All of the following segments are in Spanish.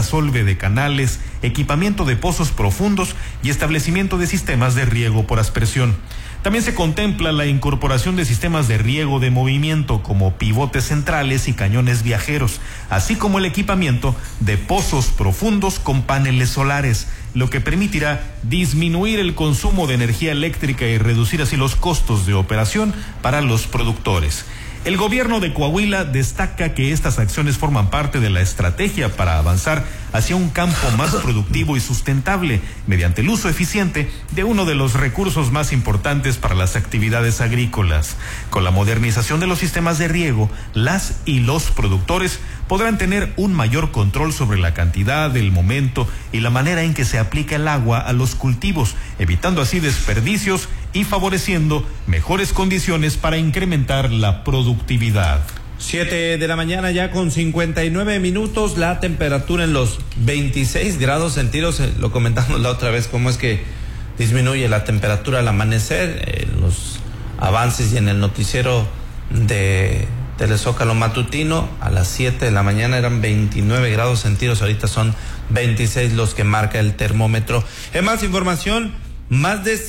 desasolve de canales, equipamiento de pozos profundos y establecimiento de sistemas de riego por aspersión. También se contempla la incorporación de sistemas de riego de movimiento como pivotes centrales y cañones viajeros, así como el equipamiento de pozos profundos con paneles solares, lo que permitirá disminuir el consumo de energía eléctrica y reducir así los costos de operación para los productores. El gobierno de Coahuila destaca que estas acciones forman parte de la estrategia para avanzar hacia un campo más productivo y sustentable mediante el uso eficiente de uno de los recursos más importantes para las actividades agrícolas. Con la modernización de los sistemas de riego, las y los productores podrán tener un mayor control sobre la cantidad, el momento y la manera en que se aplica el agua a los cultivos, evitando así desperdicios y favoreciendo mejores condiciones para incrementar la productividad. 7 de la mañana ya con 59 minutos, la temperatura en los 26 grados centígrados, lo comentamos la otra vez, cómo es que disminuye la temperatura al amanecer, los avances y en el noticiero de Telezócalo matutino, a las 7 de la mañana eran 29 grados centígrados, ahorita son 26 los que marca el termómetro. En más información, más de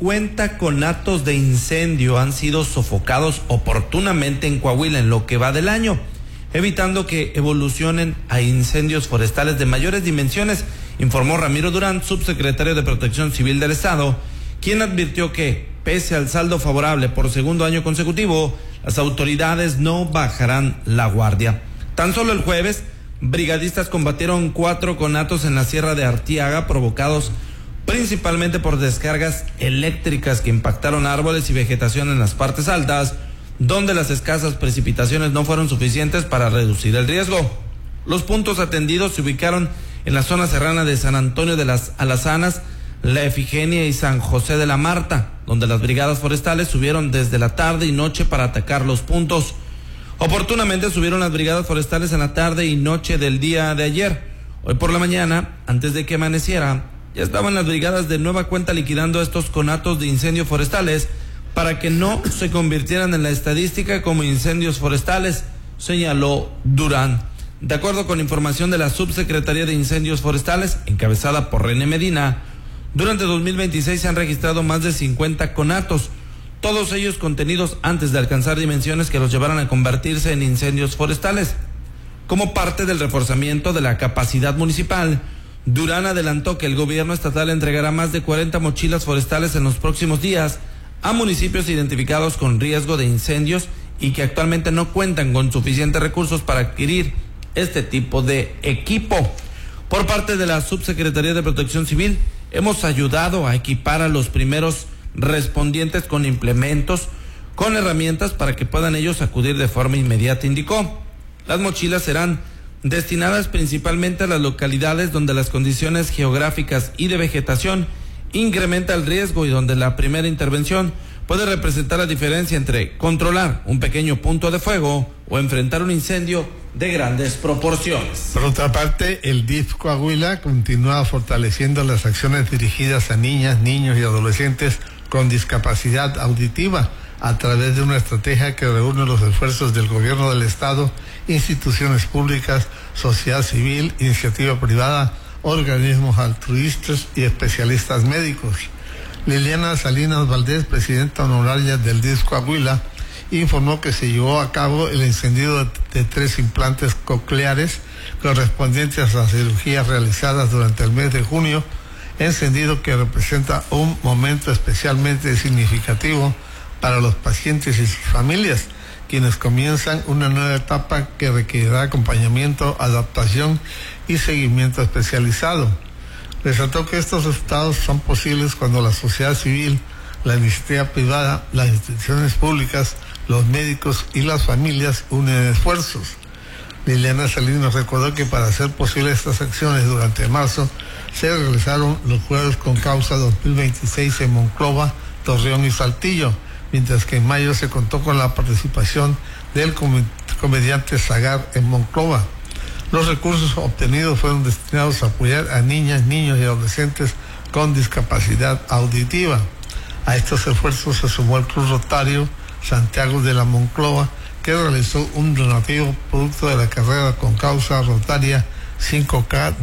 50 conatos de incendio han sido sofocados oportunamente en Coahuila en lo que va del año, evitando que evolucionen a incendios forestales de mayores dimensiones, informó Ramiro Durán, subsecretario de Protección Civil del Estado, quien advirtió que, pese al saldo favorable por segundo año consecutivo, las autoridades no bajarán la guardia. Tan solo el jueves, brigadistas combatieron 4 conatos en la Sierra de Arteaga provocados principalmente por descargas eléctricas que impactaron árboles y vegetación en las partes altas, donde las escasas precipitaciones no fueron suficientes para reducir el riesgo. Los puntos atendidos se ubicaron en la zona serrana de San Antonio de las Alazanas, La Efigenia y San José de la Marta, donde las brigadas forestales subieron desde la tarde y noche para atacar los puntos. Oportunamente subieron las brigadas forestales en la tarde y noche del día de ayer. Hoy por la mañana, antes de que amaneciera, ya estaban las brigadas de nueva cuenta liquidando estos conatos de incendios forestales para que no se convirtieran en la estadística como incendios forestales, señaló Durán. De acuerdo con información de la Subsecretaría de Incendios Forestales, encabezada por René Medina, durante 2026 se han registrado más de 50 conatos, todos ellos contenidos antes de alcanzar dimensiones que los llevaran a convertirse en incendios forestales. Como parte del reforzamiento de la capacidad municipal, Durán adelantó que el gobierno estatal entregará más de 40 mochilas forestales en los próximos días a municipios identificados con riesgo de incendios y que actualmente no cuentan con suficientes recursos para adquirir este tipo de equipo. Por parte de la Subsecretaría de Protección Civil, hemos ayudado a equipar a los primeros respondientes con implementos, con herramientas para que puedan ellos acudir de forma inmediata, indicó. Las mochilas serán destinadas principalmente a las localidades donde las condiciones geográficas y de vegetación incrementa el riesgo y donde la primera intervención puede representar la diferencia entre controlar un pequeño punto de fuego o enfrentar un incendio de grandes proporciones. Por otra parte, el DIF Coahuila continúa fortaleciendo las acciones dirigidas a niñas, niños y adolescentes con discapacidad auditiva a través de una estrategia que reúne los esfuerzos del gobierno del estado, instituciones públicas, sociedad civil, iniciativa privada, organismos altruistas y especialistas médicos. Liliana Salinas Valdés, presidenta honoraria del DIF Coahuila, informó que se llevó a cabo el encendido de 3 implantes cocleares correspondientes a las cirugías realizadas durante el mes de junio, encendido que representa un momento especialmente significativo para los pacientes y sus familias, quienes comienzan una nueva etapa que requerirá acompañamiento, adaptación y seguimiento especializado. Resaltó que estos resultados son posibles cuando la sociedad civil, la iniciativa privada, las instituciones públicas, los médicos y las familias unen esfuerzos. Liliana Salinas recordó que para hacer posibles estas acciones durante marzo se realizaron los juegos con causa 2026 en Monclova, Torreón y Saltillo, mientras que en mayo se contó con la participación del comediante Zagar en Monclova. Los recursos obtenidos fueron destinados a apoyar a niñas, niños y adolescentes con discapacidad auditiva. A estos esfuerzos se sumó el Club Rotario Santiago de la Monclova, que realizó un donativo producto de la carrera con causa rotaria 5K